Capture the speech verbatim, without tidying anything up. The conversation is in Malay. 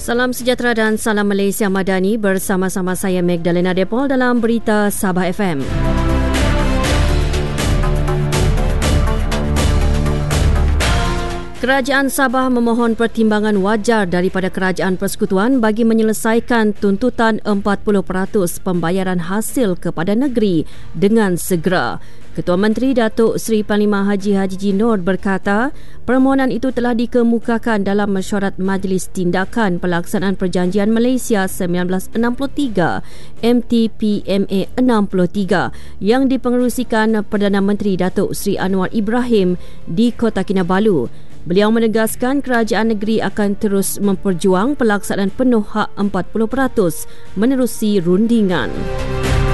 Salam sejahtera dan salam Malaysia Madani, bersama-sama saya Magdalena Depol dalam Berita Sabah F M. Kerajaan Sabah memohon pertimbangan wajar daripada Kerajaan Persekutuan bagi menyelesaikan tuntutan empat puluh peratus pembayaran hasil kepada negeri dengan segera. Ketua Menteri Datuk Seri Panglima Haji Haji Jinor berkata, permohonan itu telah dikemukakan dalam mesyuarat Majlis Tindakan Pelaksanaan Perjanjian Malaysia seribu sembilan ratus enam puluh tiga M T P M A enam puluh tiga yang dipengerusikan Perdana Menteri Datuk Seri Anwar Ibrahim di Kota Kinabalu. Beliau menegaskan kerajaan negeri akan terus memperjuang pelaksanaan penuh hak empat puluh peratus menerusi rundingan.